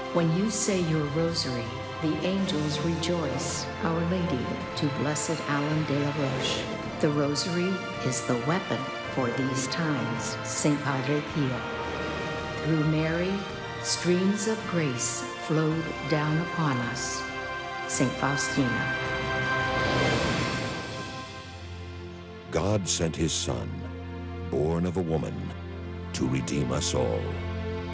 When you say your rosary, the angels rejoice. Our Lady, to Blessed Alan de la Roche. The rosary is the weapon for these times. St. Padre Pio. Through Mary, streams of grace flowed down upon us. St. Faustina. God sent his Son, born of a woman, to redeem us all.